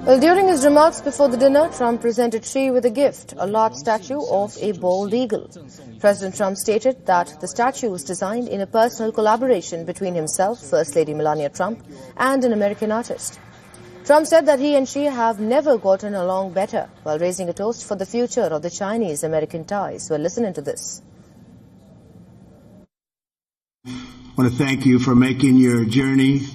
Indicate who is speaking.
Speaker 1: Well, during his remarks before the dinner, Trump presented Xi with a gift, a large statue of a bald eagle. President Trump stated that the statue was designed in a personal collaboration between himself, First Lady Melania Trump, and an American artist. Trump said that he and Xi have never gotten along better, while raising a toast for the future of the Chinese-American ties. Well, listen into this.
Speaker 2: I want to thank you for making your journey